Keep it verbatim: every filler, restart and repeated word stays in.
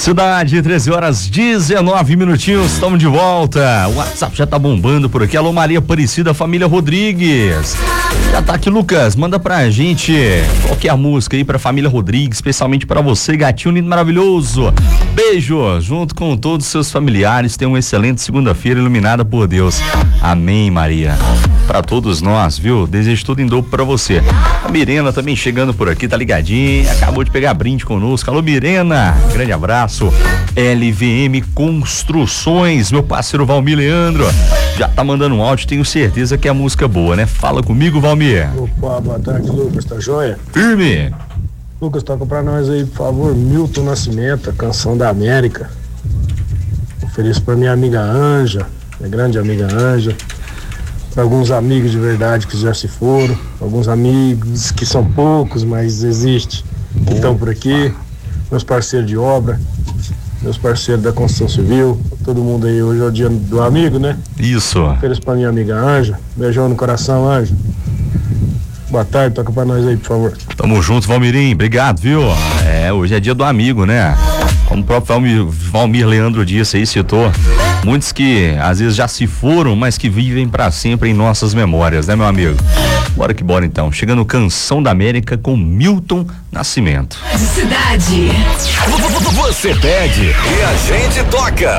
Cidade, treze horas, dezenove minutinhos, estamos de volta. O WhatsApp já tá bombando por aqui. Alô, Maria Aparecida, família Rodrigues. Já tá aqui, Lucas, manda pra gente qual que é a música aí pra família Rodrigues, especialmente pra você, gatinho lindo, maravilhoso. Beijo, junto com todos os seus familiares, tenha uma excelente segunda-feira iluminada por Deus. Amém, Maria. Pra todos nós, viu? Desejo tudo em dobro pra você. A Mirena também chegando por aqui, tá ligadinha, acabou de pegar brinde conosco. Alô, Mirena, grande abraço. L V M Construções, meu parceiro Valmir Leandro, já tá mandando um áudio, tenho certeza que é música boa, né? Fala comigo, Valmir. Opa, boa tarde, Lucas, tá joia? Firme. Lucas, toca pra nós aí, por favor, Milton Nascimento, a Canção da América. Ofereço pra minha amiga Anja, minha grande amiga Anja, pra alguns amigos de verdade que já se foram, alguns amigos que são poucos, mas existem, que estão por aqui, meus parceiros de obra, meus parceiros da construção civil, todo mundo aí, hoje é o dia do amigo, né? Isso. Ofereço pra minha amiga Anja, beijão no coração, Anja. Boa tarde, toca pra nós aí, por favor. Tamo junto, Valmirim, obrigado, viu? É, hoje é dia do amigo, né? Como o próprio Valmir, Valmir Leandro disse aí, citou, muitos que às vezes já se foram, mas que vivem pra sempre em nossas memórias, né, meu amigo? Bora que bora então, chegando Canção da América com Milton Nascimento. Cidade. Você pede e a gente toca.